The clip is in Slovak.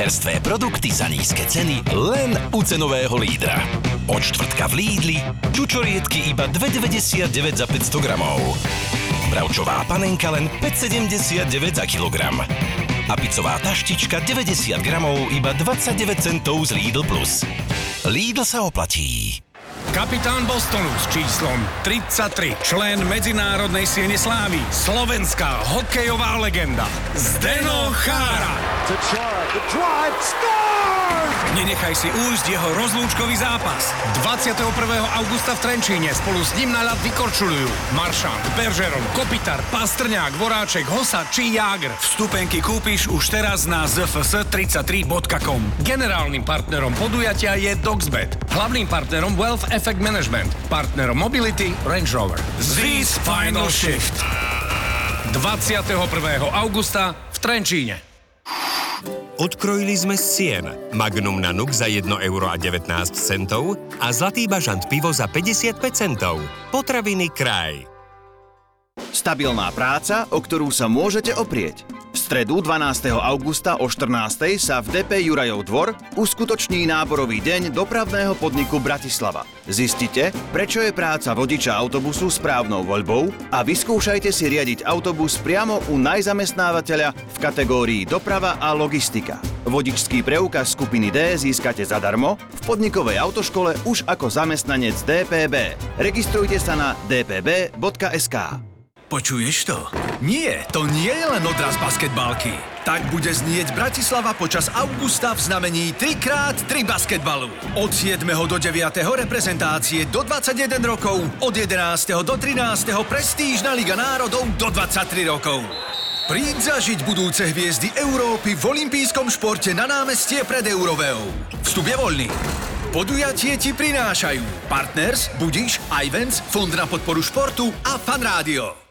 Čerstvé produkty za nízke ceny len u cenového lídra. Od štvrtka v Lidli čučoriedky iba 2,99 za 500 gramov. Bravčová panenka len 5,79 za kilogram. A picová taštička 90 gramov iba 29 centov z Lidl Plus. Lidl sa oplatí. Kapitán Bostonu s číslom 33, člen Medzinárodnej siene slávy, slovenská hokejová legenda Zdeno Chára. Nenechaj si újsť jeho rozlúčkový zápas. 21. augusta v Trenčíne spolu s ním na ľad vykorčuľujú Maršant, Bergeron, Kopitar, Pastrňák, Voráček, Hosa či Jágr. Vstupenky kúpiš už teraz na zfs33.com. Generálnym partnerom podujatia je Doxbet. Hlavným partnerom Wealth Effect Management. Partnerom Mobility Range Rover. This Final Shift. 21. augusta v Trenčíne. Odkrojili sme z cien. Magnum na nuk za 1,19 € a Zlatý bažant pivo za 55 centov. Potraviny Kraj. Stabilná práca, o ktorú sa môžete oprieť. V stredu 12. augusta o 14. sa v DP Jurajov dvor uskutoční náborový deň dopravného podniku Bratislava. Zistite, prečo je práca vodiča autobusu správnou voľbou a vyskúšajte si riadiť autobus priamo u najzamestnávateľa v kategórii doprava a logistika. Vodičský preukaz skupiny D získate zadarmo v podnikovej autoškole už ako zamestnanec DPB. Registrujte sa na dpb.sk. Počuješ to? Nie, to nie je len odraz basketbálky. Tak bude znieť Bratislava počas augusta v znamení 3x3 basketbalu. Od 7. do 9. reprezentácie do 21 rokov, od 11. do 13. prestížna Liga národov do 23 rokov. Príď zažiť budúce hviezdy Európy v olympijskom športe na námestie pred Euroveou. Vstup je voľný. Podujatie ti prinášajú Partners, Budiš, Ivens, Fond na podporu športu a Fan Rádio.